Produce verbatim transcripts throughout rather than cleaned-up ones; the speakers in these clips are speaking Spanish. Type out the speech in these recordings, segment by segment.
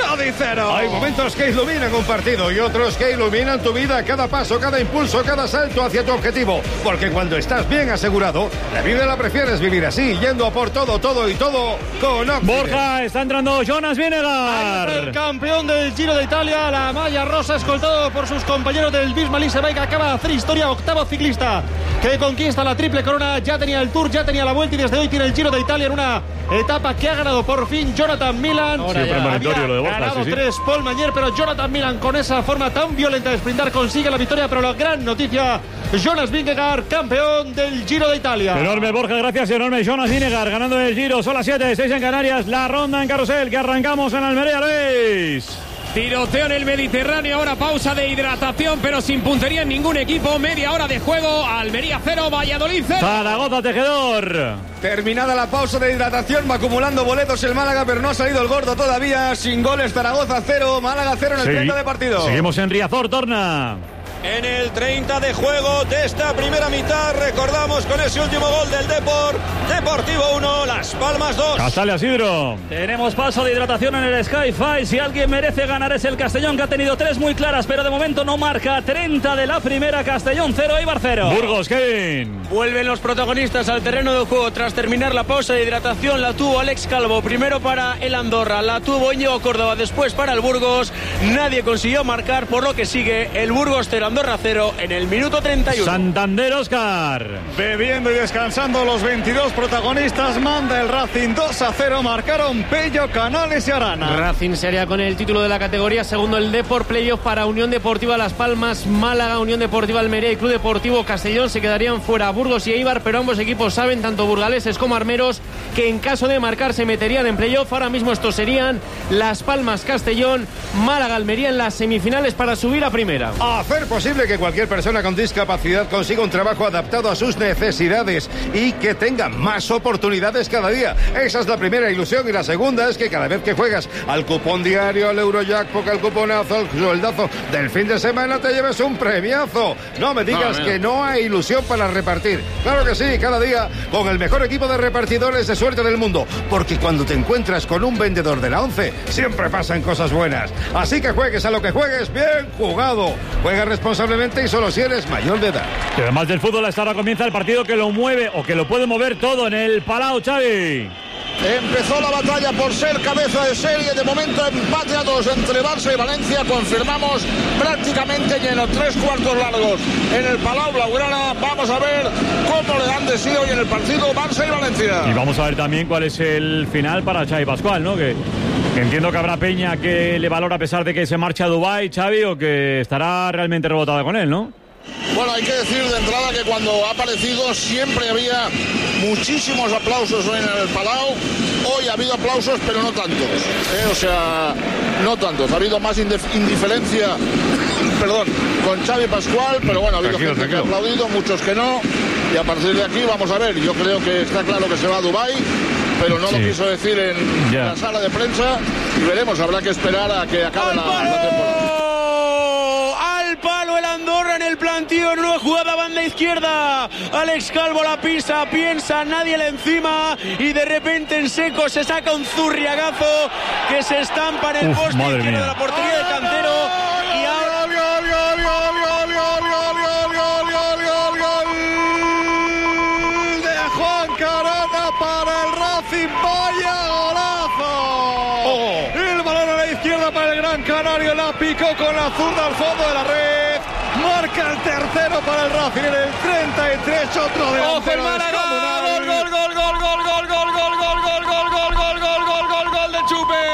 Cádiz cero. Hay momentos que iluminan un partido y otros que iluminan tu vida, cada paso, cada impulso, cada salto hacia tu objetivo. Porque cuando estás bien asegurado, la vida la prefieres vivir así, yendo a por todo, todo y todo con Occident. Borja, está entrando Jonas Vingegaard. El campeón del Giro de Italia, la malla rosa, escoltado por sus compañeros del Bismarck Bike, acaba de hacer historia, octavo ciclista que conquista la triple corona. Ya tenía el Tour, ya tenía la Vuelta y desde hoy tiene el Giro de Italia en una etapa que ha ganado por fin Jonathan Milan. Ahora ya había lo de Borja, ganado sí, sí. tres Paul Mañer, pero Jonathan Milan con esa forma tan violenta de sprintar consigue la victoria. Pero la gran noticia, Jonas Vingegaard, campeón del Giro de Italia. Enorme Borja, gracias, enorme Jonas Vingegaard ganando el Giro. Son las siete, seis en Canarias, la ronda en carrusel que arrancamos en Almería, Luis. Tiroteo en el Mediterráneo, ahora pausa de hidratación, pero sin puntería en ningún equipo. Media hora de juego, Almería cero, Valladolid cero. Zaragoza, Tejedor. Terminada la pausa de hidratación, va acumulando boletos el Málaga, pero no ha salido el gordo todavía. Sin goles, Zaragoza cero, Málaga cero en el Sí. treinta de partido. Seguimos en Riazor, Torna. En el treinta de juego de esta primera mitad, recordamos con ese último gol del Depor, Deportivo uno, Las Palmas dos. Castalia, Sidro. Tenemos paso de hidratación en el Sky-Fi. Si alguien merece ganar es el Castellón, que ha tenido tres muy claras, pero de momento no marca. Treinta de la primera, Castellón cero, Eibar cero. Burgos, Kevin. Vuelven los protagonistas al terreno de juego tras terminar la pausa de hidratación. La tuvo Alex Calvo, primero para el Andorra, la tuvo Íñigo Córdoba, después para el Burgos. Nadie consiguió marcar, por lo que sigue el Burgos cero, Andorra cero en el minuto treinta y uno. Santander, Oscar. Bebiendo y descansando los veintidós protagonistas, manda el Racing dos a cero, marcaron Pello, Canales y Arana. Racing sería con el título de la categoría, segundo el Depor, playoff para Unión Deportiva Las Palmas, Málaga, Unión Deportiva Almería y Club Deportivo Castellón. Se quedarían fuera Burgos y Eibar, pero ambos equipos saben, tanto burgaleses como armeros, que en caso de marcar se meterían en playoff. Ahora mismo estos serían Las Palmas, Castellón, Málaga, Almería en las semifinales para subir a primera. A hacer posible que cualquier persona con discapacidad consiga un trabajo adaptado a sus necesidades y que tenga más oportunidades cada día. Esa es la primera ilusión, y la segunda es que cada vez que juegas al cupón diario, al Eurojackpot, al cuponazo, al sueldazo del fin de semana, te lleves un premiazo. No me digas no, que no hay ilusión para repartir. Claro que sí, cada día con el mejor equipo de repartidores de suerte del mundo, porque cuando te encuentras con un vendedor de la once siempre pasan cosas buenas. Así que juegues a lo que juegues, bien jugado. Juega responsablemente y solo si eres mayor de edad. Y además del fútbol, hasta ahora comienza el partido que lo mueve o que lo puede mover todo en el Palau, Xavi. Empezó la batalla por ser cabeza de serie. De momento empate a dos entre Barça y Valencia. Confirmamos prácticamente lleno, tres cuartos largos en el Palau Blaugrana. Vamos a ver cómo le dan de sí hoy en el partido Barça y Valencia. Y vamos a ver también cuál es el final para Xavi Pascual, ¿no? Que entiendo que habrá peña que le valora a pesar de que se marcha a Dubái, Xavi, o que estará realmente rebotada con él, ¿no? Bueno, hay que decir de entrada que cuando ha aparecido siempre había muchísimos aplausos hoy en el Palau. Hoy ha habido aplausos, pero no tantos, ¿eh? O sea, no tantos. Ha habido más indiferencia, perdón, con Xavi Pascual, pero bueno, ha habido tranquilo, gente tranquilo. que ha aplaudido, muchos que no. Y a partir de aquí vamos a ver. Yo creo que está claro que se va a Dubái, pero no sí. lo quiso decir en yeah. la sala de prensa. Y veremos, habrá que esperar a que acabe la, la temporada. Palo el Andorra en el plantío, en una jugada banda izquierda. Alex Calvo la pisa, piensa, nadie le encima y de repente en seco se saca un zurriagazo que se estampa en el Uf, poste izquierdo mía. de la portería de Cantero. Y ahora de Juan Carana para el Racing. Vaya golazo. Oh. El balón a la izquierda para el Gran Canario, la picó con la zurda al fondo de la red. Marca el tercero para el Racing en el treinta y tres, otro de ¡ojo el Málaga! ¡Gol, gol, gol, gol, gol, gol, gol, gol, gol, gol, gol, gol, gol, gol, gol, gol, gol, gol de Chupe!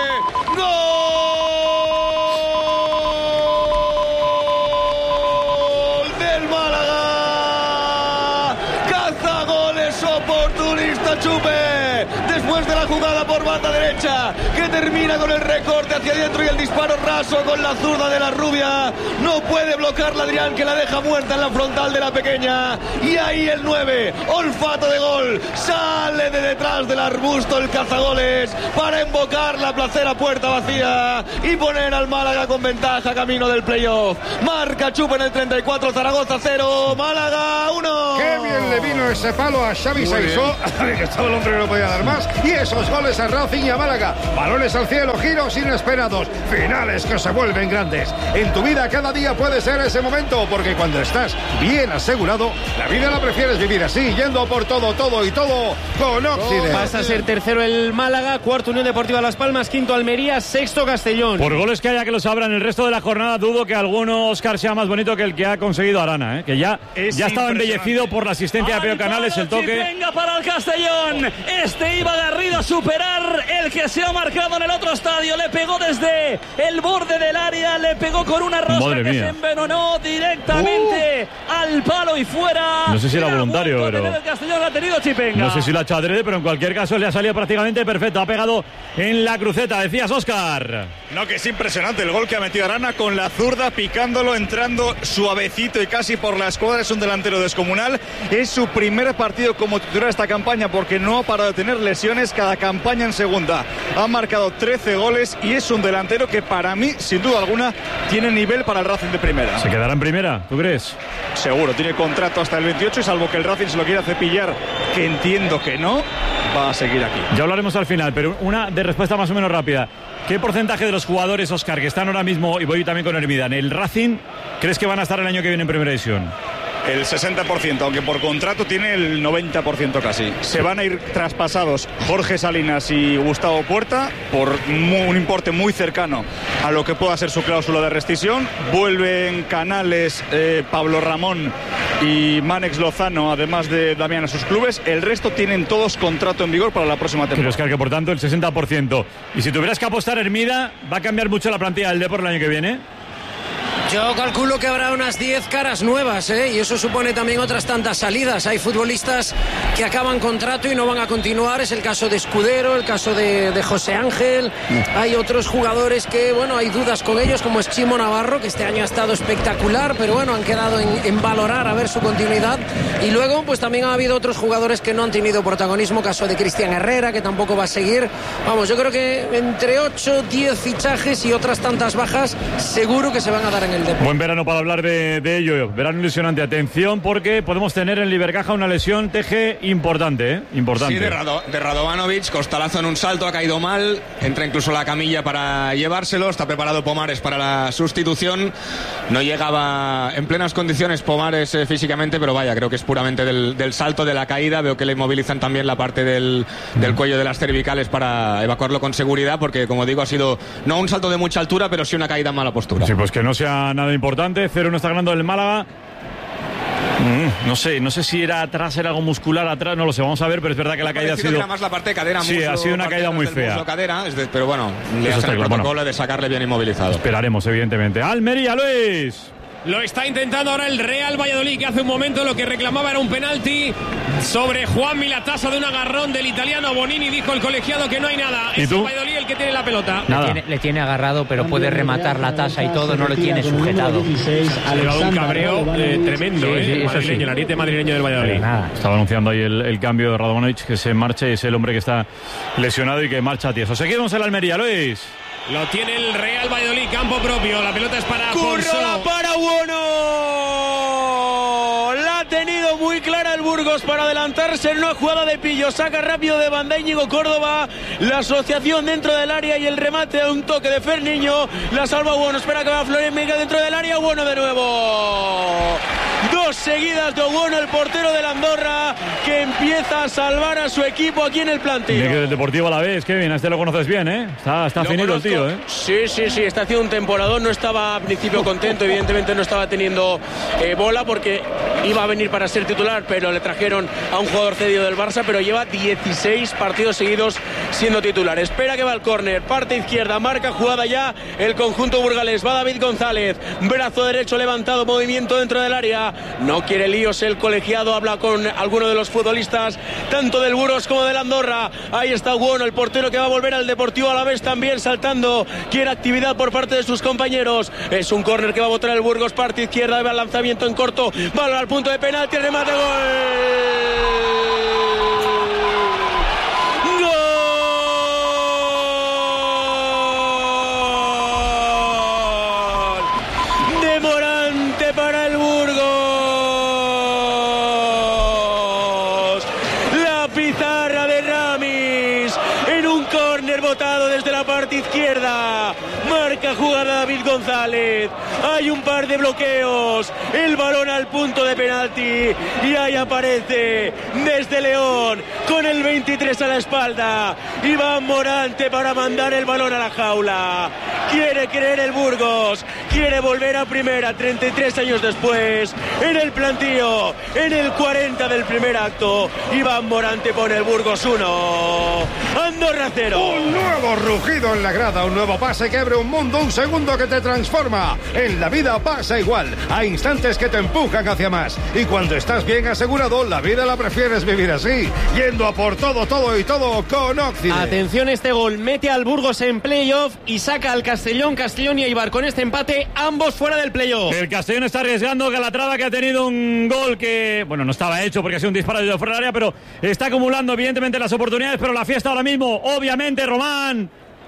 ¡Gol del Málaga! ¡Caza goles oportunista Chupe! Después de la jugada por banda derecha, que termina con el recorte hacia adentro y el disparo raso con la zurda de la rubia. No puede bloquearla Adrián, que la deja muerta en la frontal de la pequeña. Y ahí el nueve, olfato de gol, sale de detrás del arbusto el cazagoles para invocar la placera puerta vacía y poner al Málaga con ventaja camino del playoff. Marca Chupa en el treinta y cuatro, Zaragoza cero, Málaga uno. Qué bien le vino ese palo a Xavi Saizó, que estaba el hombre que no podía dar más. Y esos goles a Racing y a Málaga, balones al cielo, giros inesperados, finales que se vuelven grandes. En tu vida cada día puede ser ese momento, porque cuando estás bien asegurado, la vida la prefieres vivir así, yendo por todo, todo y todo con Occident. Pasa a ser tercero el Málaga, cuarto Unión Deportiva Las Palmas, quinto Almería, sexto Castellón. Por goles que haya que lo sabrán el resto de la jornada, dudo que alguno, Óscar, sea más bonito que el que ha conseguido Arana, ¿eh? Que ya, ya estaba embellecido por la asistencia de Peo Canales, el toque. Venga para el Castellón. Este iba Garrido a superar el que se ha marcado en el otro estadio. Le pegó desde el borde del área, le pegó con una rosca Madre que mía. se envenenó directamente uh. al palo y fuera. No sé si era voluntario, pero el Castellón ha tenido Chipenga. No sé si lo ha hecho adrede, pero en cualquier caso le ha salido prácticamente perfecto. Ha pegado en la cruceta, decías, Óscar. No, que es impresionante el gol que ha metido Arana con la zurda, picándolo, entrando suavecito y casi por la escuadra. Es un delantero descomunal. Es su primer partido como titular esta campaña, porque no ha parado de tener lesiones cada campaña en segunda. Ha marcado trece goles y es un delantero que para mí, sin duda alguna, tiene nivel para el Racing de primera. ¿Se quedará en primera? ¿Tú crees? Seguro, tiene contrato hasta el veintiocho y salvo que el Racing se lo quiera cepillar, que entiendo que no, va a seguir aquí. Ya hablaremos al final, pero una de respuesta más o menos rápida. ¿Qué porcentaje de los jugadores, Óscar, que están ahora mismo, y voy también con Hermida, en el Racing, crees que van a estar el año que viene en primera división? El sesenta por ciento, aunque por contrato tiene el noventa por ciento casi. Se van a ir traspasados Jorge Salinas y Gustavo Puerta por un importe muy cercano a lo que pueda ser su cláusula de rescisión. Vuelven Canales, eh, Pablo Ramón y Mánex Lozano, además de Damián, a sus clubes. El resto tienen todos contrato en vigor para la próxima temporada. Creo que por tanto el sesenta por ciento. Y si tuvieras que apostar, Hermida, ¿va a cambiar mucho la plantilla del Depor el año que viene? Yo calculo que habrá unas diez caras nuevas, ¿eh? Y eso supone también otras tantas salidas. Hay futbolistas que acaban contrato y no van a continuar. Es el caso de Escudero, el caso de, de José Ángel. Hay otros jugadores que, bueno, hay dudas con ellos, como es Chimo Navarro, que este año ha estado espectacular, pero bueno, han quedado en, en valorar a ver su continuidad. Y luego, pues también ha habido otros jugadores que no han tenido protagonismo, caso de Cristian Herrera, que tampoco va a seguir. Vamos, yo creo que entre ocho, diez fichajes y otras tantas bajas, seguro que se van a dar en el Depor. Buen verano para hablar de, de ello. Verano ilusionante. Atención, porque podemos tener en Libercaja una lesión T G importante, ¿eh? Importante. Sí, de, Rado, de Radovanovic, costalazo en un salto, ha caído mal, entra incluso la camilla para llevárselo, está preparado Pomares para la sustitución. No llegaba en plenas condiciones Pomares eh, físicamente, pero vaya, creo que es puramente del, del salto, de la caída. Veo que le inmovilizan también la parte del, del cuello de las cervicales para evacuarlo con seguridad, porque como digo, ha sido no un salto de mucha altura, pero sí una caída en mala postura. Sí, pues que no sea nada importante. cero uno está ganando el Málaga. Mm, no sé, no sé si era atrás, era algo muscular atrás, no lo sé, vamos a ver, pero es verdad que la caída ha sido... Era más la parte de cadera, sí, muslo, ha sido una caída muy fea. Muslo, cadera, es de, pero bueno, le Eso hacen el claro. protocolo Bueno, de sacarle bien inmovilizado. Esperaremos, evidentemente. Almería, Luis. Lo está intentando ahora el Real Valladolid, que hace un momento lo que reclamaba era un penalti sobre Juanmi, la tasa de un agarrón del italiano Bonini. Dijo el colegiado que no hay nada. Es el Valladolid el que tiene la pelota. Le tiene, le tiene agarrado, pero puede rematar la tasa y todo, no le tiene sujetado. Ha llevado un cabreo eh, tremendo, Sí, eh, sí, el, eso madrileño, sí. el ariete madrileño del Valladolid. Nada. Estaba anunciando ahí el, el cambio de Radovanovic, que se marcha, y es el hombre que está lesionado y que marcha a tieso. Seguimos en la Almería, Luis. Lo tiene el Real Valladolid, campo propio. La pelota es para Curro Afonso. la para Buono. La ha tenido muy clara el Burgos para adelantarse en una jugada de pillo. Saca rápido de banda Íñigo Córdoba. La asociación dentro del área y el remate a un toque de Ferniño. La salva Buono. Espera que va Florian Miguel dentro del área. Buono de nuevo. Dos seguidas de Buono, el portero de la Andorra, que empieza a salvar a su equipo aquí en el plantío. Tiene que del Deportivo a la vez, Kevin, a este lo conoces bien, ¿eh? Está, está finito el tío, ¿eh? Sí, sí, sí, está haciendo un temporadón. No estaba al principio contento, evidentemente no estaba teniendo eh, bola porque iba a venir para ser titular, pero le trajeron a un jugador cedido del Barça, pero lleva dieciséis partidos seguidos siendo titular. Espera que va al córner, parte izquierda, marca jugada ya el conjunto burgalés. Va David González, brazo derecho levantado, movimiento dentro del área. No quiere líos el colegiado, habla con alguno de los futbolistas, tanto del Burgos como del Andorra. Ahí está Buono, el portero que va a volver al Deportivo Alavés también saltando. Quiere actividad por parte de sus compañeros. Es un córner que va a botar el Burgos, parte izquierda, va el lanzamiento en corto, balón al punto de penalti, remate, gol. parte izquierda. Marca jugada David González. Hay un par de bloqueos. El balón al punto de penalti. Y ahí aparece desde León con el veintitrés a la espalda. Iván Morante para mandar el balón a la jaula. Quiere creer el Burgos. Quiere volver a primera treinta y tres años después. En el plantío. En el cuarenta del primer acto. Iván Morante pone el Burgos uno. Andorra cero. Un nuevo rugido en la grada. Un nuevo pase que abre un mundo. Un segundo que te transforma. En la vida pasa igual. Hay instantes que te empujan hacia más. Y cuando estás bien asegurado, la vida la prefieres vivir así. Yendo a por todo, todo y todo con Occident. Atención, este gol mete al Burgos en playoff y saca al Castellón, Castellón y Eibar con este empate, ambos fuera del playoff. El Castellón está arriesgando. Calatrava, que ha tenido un gol que, bueno, no estaba hecho porque ha sido un disparo de fuera del área, pero está acumulando evidentemente las oportunidades, pero la fiesta ahora mismo, obviamente, Román,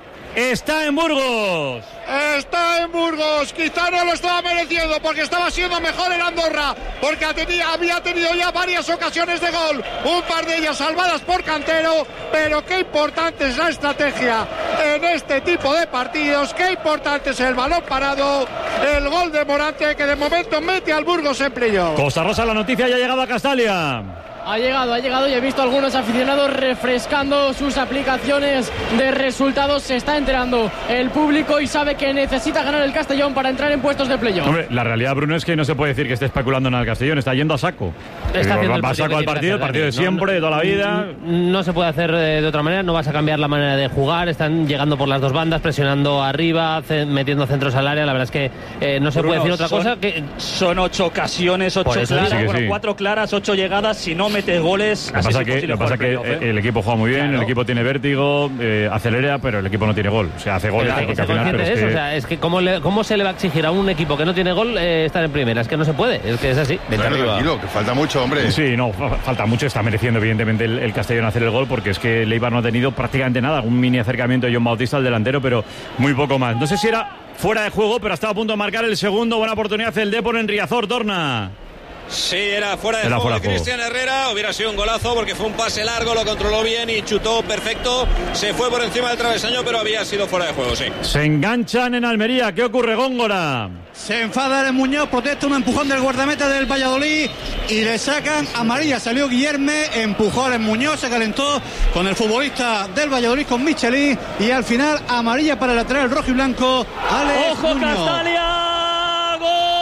está en Burgos. Está en Burgos, quizá no lo estaba mereciendo porque estaba siendo mejor en Andorra, porque tenía, había tenido ya varias ocasiones de gol, un par de ellas salvadas por Cantero, pero qué importante es la estrategia en este tipo de partidos, qué importante es el balón parado, el gol de Morante que de momento mete al Burgos en playoff. Costa Rosa, la noticia ya ha llegado a Castalia. Ha llegado, ha llegado y he visto a algunos aficionados refrescando sus aplicaciones de resultados. Se está enterando el público y sabe que necesita ganar el Castellón para entrar en puestos de playoff. Hombre, la realidad, Bruno, es que no se puede decir que esté especulando en el Castellón. Está yendo a saco. Está eh, va a saco al partido, el partido de siempre, no, de toda la vida. No se puede hacer de otra manera. No vas a cambiar la manera de jugar. Están llegando por las dos bandas, presionando arriba, metiendo centros al área. La verdad es que eh, no se Bruno, puede decir otra son, cosa. que Son ocho ocasiones, ocho claras, sí bueno, sí. cuatro claras, ocho llegadas. Si no metes goles... Lo que pasa que, lo pasa que el, el equipo juega muy bien, claro. El equipo tiene vértigo, eh, acelera, pero el equipo no tiene gol. O sea, hace goles. Pero, al final, pero es, que... O sea, es que ¿cómo, le, ¿cómo se le va a exigir a un equipo que no tiene gol eh, estar en primera? Es que no se puede, es que es así. Bueno, tranquilo, que falta mucho, hombre. Sí, no, falta mucho. Está mereciendo, evidentemente, el, el Castellón hacer el gol, porque es que el Eibar no ha tenido prácticamente nada. Un mini acercamiento de John Bautista al delantero, pero muy poco más. No sé si era fuera de juego, pero estaba a punto de marcar el segundo. Buena oportunidad del Depor en Riazor, Torna. Sí, era fuera de era juego fuera de Cristian Herrera. Hubiera sido un golazo porque fue un pase largo, lo controló bien y chutó perfecto. Se fue por encima del travesaño, pero había sido fuera de juego, sí. Se enganchan en Almería. ¿Qué ocurre, Góngora? Se enfada el Muñoz, protesta un empujón del guardameta del Valladolid y le sacan amarilla. Salió Guillerme, empujó al Muñoz, se calentó con el futbolista del Valladolid, con Michelin, y al final amarilla para el lateral rojo y blanco, Alex ¡Ojo, Muñoz! Castalia! ¡Gol!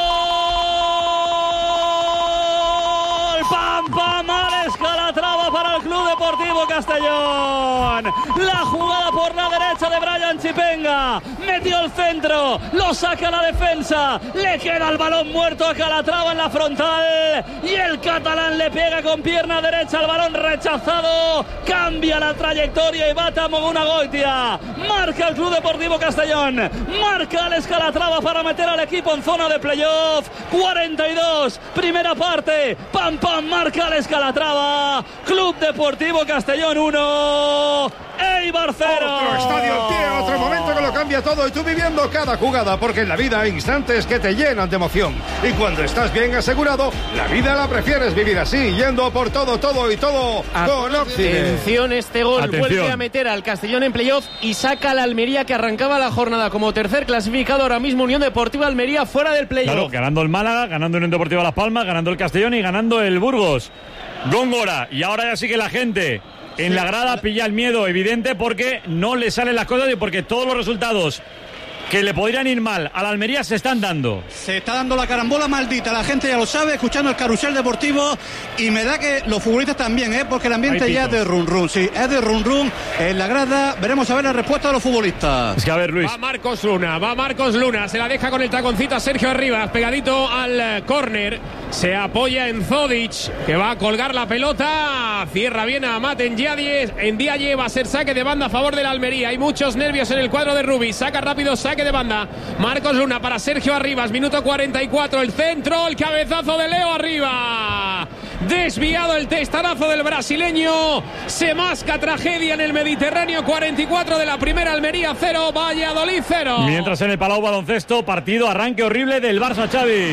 ¡Pam, pam! Alex Calatrava para el Club Deportivo Castellón. La jugada por la derecha de Brian Chipenga. Metió el centro, lo saca la defensa. Le queda el balón muerto a Calatrava en la frontal. Y el catalán le pega con pierna derecha al balón rechazado. Cambia la trayectoria y bata Mogunagoitia. Marca el Club Deportivo Castellón. Marca Alex Calatrava para meter al equipo en zona de playoff. cuarenta y dos, primera parte. Pam, pam, marca Alex Calatrava. Club Deportivo Castellón uno, Eibar cero. Otro estadio en pie, otro momento que lo cambia todo y tú viviendo cada jugada, porque en la vida hay instantes que te llenan de emoción. Y cuando estás bien asegurado, la vida la prefieres vivir así, yendo por todo, todo y todo con Occident. Atención, este gol Atención. vuelve a meter al Castellón en playoff y saca al Almería, que arrancaba la jornada como tercer clasificado. Ahora mismo Unión Deportiva Almería fuera del playoff. Claro, ganando el Málaga, ganando Unión Deportiva Las Palmas, ganando el Castellón y ganando el Burgos. Góngora, y ahora ya sí que la gente en la grada pilla el miedo evidente porque no le salen las cosas y porque todos los resultados que le podrían ir mal a la Almería se están dando. Se está dando la carambola maldita, la gente ya lo sabe, escuchando el carrusel deportivo, y me da que los futbolistas también, ¿eh? Porque el ambiente ya es de run run, sí, es de run run en la grada. Veremos a ver la respuesta de los futbolistas. Es que a ver, Luis. Va Marcos Luna, va Marcos Luna, se la deja con el taconcito a Sergio Arribas, pegadito al córner, se apoya en Zodic, que va a colgar la pelota, cierra bien a Maten en Ndiaye, va a ser saque de banda a favor de la Almería. Hay muchos nervios en el cuadro de Rubí, saca rápido, saque de banda. Marcos Luna para Sergio Arribas, minuto cuarenta y cuatro, el centro, el cabezazo de Leo Arriba. Desviado el testarazo del brasileño. Se masca tragedia en el Mediterráneo. cuarenta y cuatro de la primera, Almería cero, Valladolid cero. Mientras en el Palau Baloncesto, partido, arranque horrible del Barça, Xavi.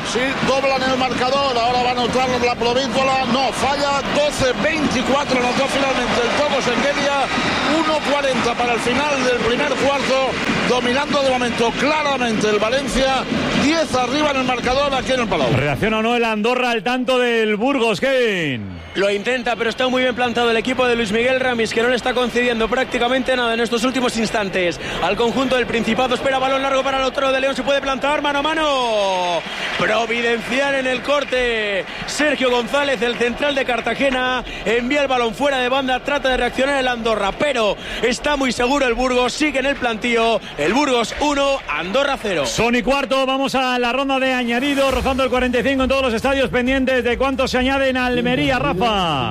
sí, doblan el marcador, ahora va a anotar la Provítola, no, falla, doce veinticuatro, anotó finalmente el Togo Sengelia, uno cuarenta para el final del primer cuarto, dominando de momento claramente el Valencia, diez arriba en el marcador aquí en el Palau. ¿Reacciona o no el Andorra al tanto del Burgos, Kevin? Lo intenta, pero está muy bien plantado el equipo de Luis Miguel Ramis, que no le está concediendo prácticamente nada en estos últimos instantes al conjunto del Principado. Espera balón largo para el otro de León, se puede plantar mano a mano. Providencial en el corte. Sergio González, el central de Cartagena, envía el balón fuera de banda, trata de reaccionar el Andorra, pero está muy seguro el Burgos, sigue en el plantío. El Burgos uno, Andorra cero. Son y cuarto, vamos a la ronda de añadido, rozando el cuarenta y cinco en todos los estadios, pendientes de cuánto se añade en Almería, Rafa.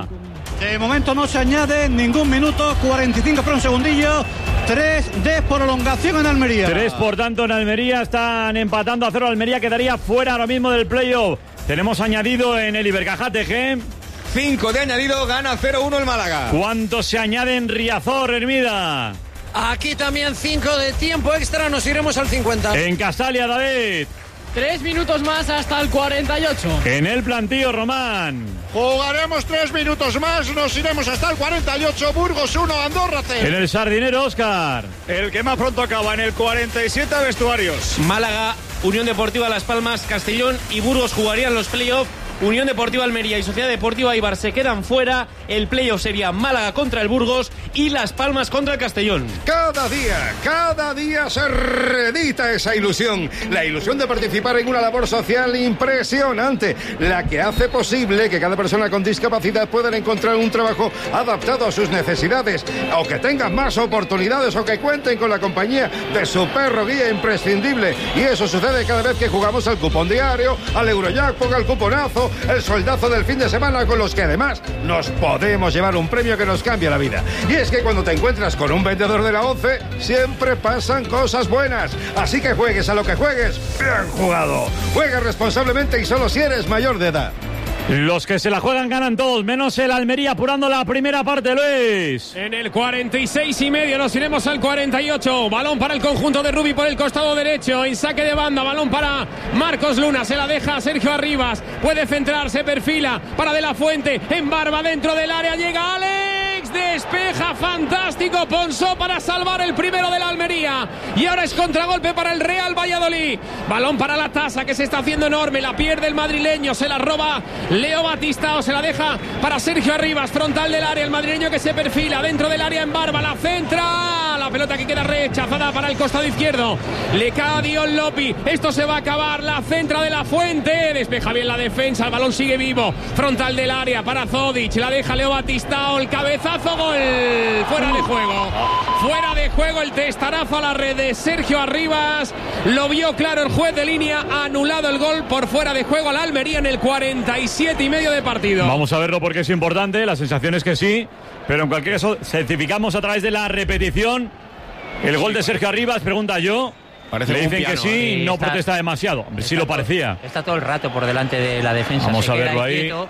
De momento no se añade ningún minuto, cuarenta y cinco para un segundillo. tres de prolongación en Almería. tres por tanto en Almería, están empatando a cero. Almería quedaría fuera ahora mismo del playoff. Tenemos añadido en el Ibercajate, G. cinco de añadido, gana cero uno el Málaga. ¿Cuánto se añade en Riazor, Hermida? Aquí también cinco de tiempo extra, nos iremos al cincuenta. En Castalia, David. Tres minutos más hasta el cuarenta y ocho. En el plantío, Román. Jugaremos tres minutos más, nos iremos hasta el cuarenta y ocho, Burgos uno, Andorra cero. En el Sardinero, Óscar. El que más pronto acaba en el cuarenta y siete, vestuarios. Málaga, Unión Deportiva Las Palmas, Castellón y Burgos jugarían los playoffs. Unión Deportiva Almería y Sociedad Deportiva Eibar se quedan fuera. El playoff sería Málaga contra el Burgos y Las Palmas contra el Castellón. Cada día, cada día se reedita esa ilusión. La ilusión de participar en una labor social impresionante. La que hace posible que cada persona con discapacidad pueda encontrar un trabajo adaptado a sus necesidades. O que tengan más oportunidades o que cuenten con la compañía de su perro guía imprescindible. Y eso sucede cada vez que jugamos al cupón diario, al Eurojackpot, al cuponazo, el soldazo del fin de semana, con los que además nos podemos llevar un premio que nos cambia la vida. Y es que cuando te encuentras con un vendedor de la once, siempre pasan cosas buenas. Así que juegues a lo que juegues, bien jugado. Juega responsablemente y solo si eres mayor de edad. Los que se la juegan ganan todos, menos el Almería, apurando la primera parte, Luis. En el cuarenta y seis y medio nos iremos al cuarenta y ocho. Balón para el conjunto de Rubi por el costado derecho. En saque de banda, balón para Marcos Luna. Se la deja Sergio Arribas. Puede centrar, se perfila para De La Fuente. En barba dentro del área, llega Alex. Despeja, fantástico. Ponsó para salvar el primero de la Almería. Y ahora es contragolpe para el Real Valladolid. Balón para la tasa, que se está haciendo enorme. La pierde el madrileño, se la roba Leo Batistao, se la deja para Sergio Arribas, frontal del área, el madrileño que se perfila dentro del área en barba, la centra, la pelota que queda rechazada para el costado izquierdo, le cae a Dion Lopi, esto se va a acabar, la centra de La Fuente, despeja bien la defensa, el balón sigue vivo, frontal del área para Zodic, la deja Leo Batistao, el cabezazo, gol, fuera de juego, fuera de juego, el testarazo a la red de Sergio Arribas, lo vio claro el juez de línea, ha anulado el gol por fuera de juego a la Almería en el cuarenta y siete y medio de partido. Vamos a verlo porque es importante, la sensación es que sí, pero en cualquier caso certificamos a través de la repetición el gol de Sergio Arribas, pregunta yo. Parece le dicen piano, que sí, ¿eh? no está, protesta demasiado. Sí lo parecía. Está todo el rato por delante de la defensa. Vamos se a queda verlo ahí. Quieto.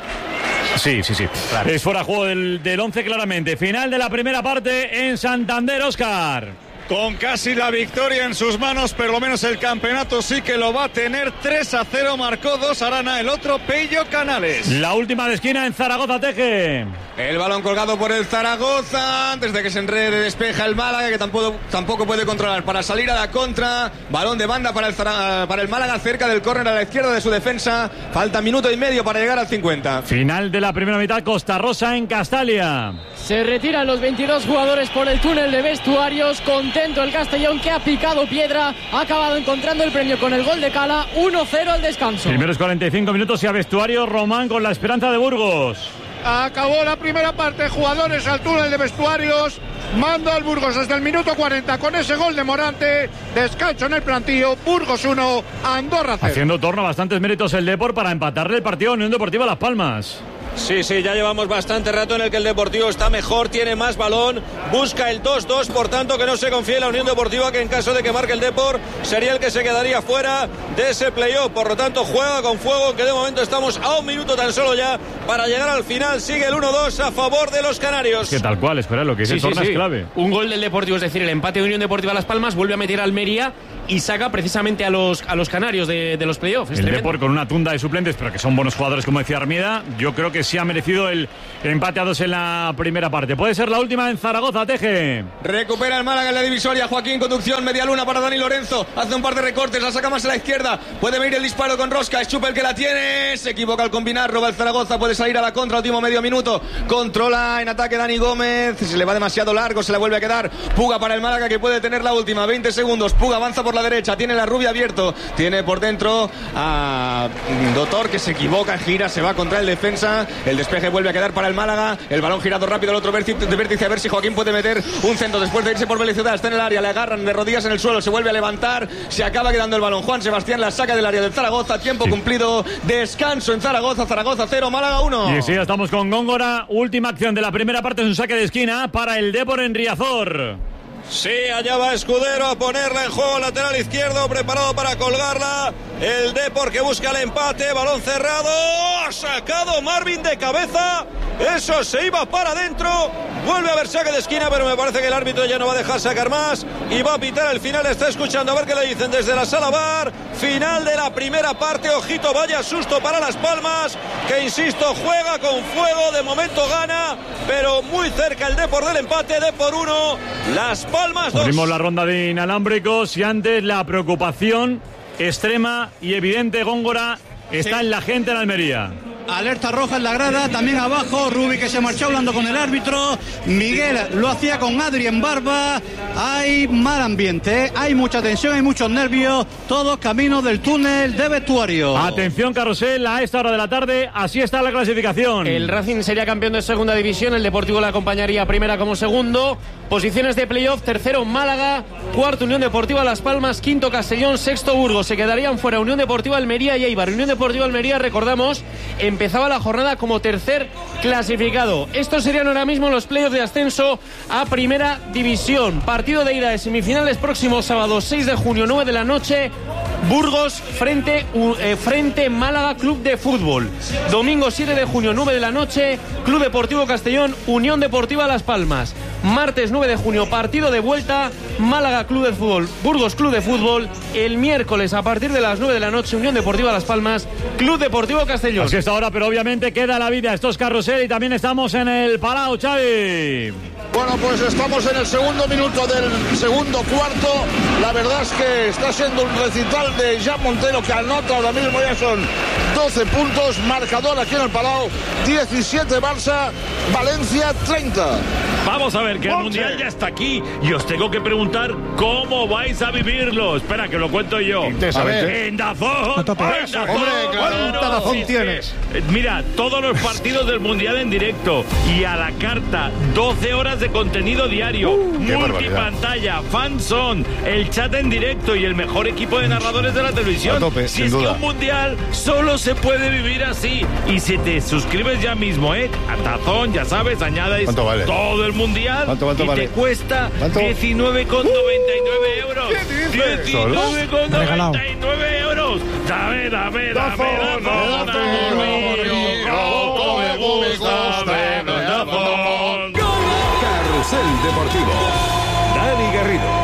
Sí, sí, sí. Claro. Es fuera de juego del, del once claramente. Final de la primera parte en Santander, Óscar. Con casi la victoria en sus manos, pero lo menos el campeonato sí que lo va a tener. tres a cero, marcó dos Arana, el otro Pello Canales. La última de esquina en Zaragoza, Teje. El balón colgado por el Zaragoza, antes de que se enrede despeja el Málaga, que tampoco, tampoco puede controlar para salir a la contra. Balón de banda para el, Zara, para el Málaga, cerca del córner a la izquierda de su defensa. Falta minuto y medio para llegar al cincuenta. Final de la primera mitad, Costa Rosa en Castalia. Se retiran los veintidós jugadores por el túnel de vestuarios. Contento el Castellón, que ha picado piedra. Ha acabado encontrando el premio con el gol de Cala. uno cero al descanso. Primeros cuarenta y cinco minutos y a vestuario, Román con la esperanza de Burgos. Acabó la primera parte, jugadores al túnel de vestuarios, mando al Burgos desde el minuto cuarenta con ese gol de Morante, descanso en el plantío, Burgos uno, Andorra cero. Haciendo torno a bastantes méritos el Depor para empatarle el partido a Unión Deportiva Las Palmas. Sí, sí, ya llevamos bastante rato en el que el Deportivo está mejor, tiene más balón, busca el dos dos, por tanto que no se confíe en la Unión Deportiva, que en caso de que marque el Depor sería el que se quedaría fuera de ese playoff. Por lo tanto, juega con fuego, que de momento estamos a un minuto tan solo ya para llegar al final. Sigue el uno dos a favor de los canarios. Que tal cual, espera, lo que dice sí, Torna sí, sí. es clave. Un gol del Deportivo, es decir, el empate de Unión Deportiva Las Palmas, vuelve a meter a Almería y saca precisamente a los, a los canarios de, de los playoffs. El Depor con una tunda de suplentes, pero que son buenos jugadores, como decía Armida. Yo creo que sí ha merecido el empate a dos en la primera parte. Puede ser la última en Zaragoza, Teje. Recupera el Málaga en la divisoria. Joaquín, conducción, media luna para Dani Lorenzo. Hace un par de recortes, la saca más a la izquierda. Puede venir el disparo con Rosca. Es Chupe el que la tiene. Se equivoca al combinar. Roba el Zaragoza. Puede salir a la contra. Último medio minuto. Controla en ataque Dani Gómez. Se le va demasiado largo. Se la vuelve a quedar. Puga para el Málaga que puede tener la última. veinte segundos. Puga avanza por la derecha. Tiene la rubia abierto. Tiene por dentro a Dotor que se equivoca. Gira. Se va contra el defensa. El despeje vuelve a quedar para el Málaga. El balón girado rápido al otro vértice. A ver si Joaquín puede meter un centro después de irse por velocidad. Está en el área. Le agarran de rodillas en el suelo. Se vuelve a levantar. Se acaba quedando el balón. Juan Sebastián la saca del área del Zaragoza. Tiempo sí. cumplido. Descanso en Zaragoza. Zaragoza cero, Málaga uno. Y sí, estamos con Góngora. Última acción de la primera parte. Es un saque de esquina para el Depor en Riazor. Sí, allá va Escudero a ponerla en juego, lateral izquierdo, preparado para colgarla. El Depor que busca el empate, balón cerrado. Ha sacado Marvin de cabeza. Eso se iba para adentro. Vuelve a haber saque de esquina, pero me parece que el árbitro ya no va a dejar sacar más. Y va a pitar el final. Está escuchando a ver qué le dicen desde la sala V A R. Final de la primera parte. Ojito, vaya susto para Las Palmas, que insisto, juega con fuego. De momento gana, pero muy cerca el Depor del empate. Depor uno, Las Palmas dos. Abrimos la ronda de inalámbricos y antes la preocupación extrema y evidente, Góngora, está sí. en la gente en Almería. Alerta roja en la grada, también abajo, Rubi que se marchó hablando con el árbitro, Miguel lo hacía con Adri en barba. Hay mal ambiente, ¿eh? Hay mucha tensión, hay muchos nervios, todos camino del túnel de vestuario. Atención, Carrusel, a esta hora de la tarde, así está la clasificación. El Racing sería campeón de segunda división, el Deportivo le acompañaría primera como segundo. Posiciones de playoff, tercero Málaga, cuarto Unión Deportiva Las Palmas, quinto Castellón, sexto Burgos. Se quedarían fuera Unión Deportiva Almería y Eibar. Unión Deportiva Almería, recordamos, empezaba la jornada como tercer clasificado. Estos serían ahora mismo los playoffs de ascenso a primera división. Partido de ida de semifinales próximo sábado seis de junio, nueve de la noche. Burgos frente, eh, frente Málaga Club de Fútbol. Domingo siete de junio, nueve de la noche, Club Deportivo Castellón, Unión Deportiva Las Palmas. Martes nueve de junio, partido de vuelta, Málaga Club de Fútbol, Burgos Club de Fútbol. El miércoles a partir de las nueve de la noche, Unión Deportiva Las Palmas, Club Deportivo Castellón. Así está ahora, pero obviamente queda la vida. Esto es Carrusel y también estamos en el Palau, Xavi. Bueno, pues estamos en el segundo minuto del segundo cuarto. La verdad es que está siendo un recital de Jan Montero, que anota ahora mismo, ya son doce puntos. Marcador aquí en el Palau, diecisiete Barça, Valencia treinta. Vamos a ver, que el Mundial ya está aquí y os tengo que preguntar cómo vais a vivirlo. Espera, que lo cuento yo. A ver. En Dazón. Hombre, ¿cuánta Dazón tienes? Mira, todos los partidos del Mundial en directo y a la carta, doce horas de contenido diario, uh, multipantalla, fanzone, el chat en directo y el mejor equipo de narradores de la televisión. A tope, si es duda. que un Mundial solo se puede vivir así. Y si te suscribes ya mismo, ¿eh? A Dazón, ya sabes, añades vale? todo el Mundial. ¿Cuánto, cuánto y vale? te cuesta ¿Cuánto? diecinueve con noventa y nueve euros. ¿Qué dices? diecinueve con noventa y nueve euros. Dame, dame, dame, dame, Carrusel Deportivo. Dani Garrido.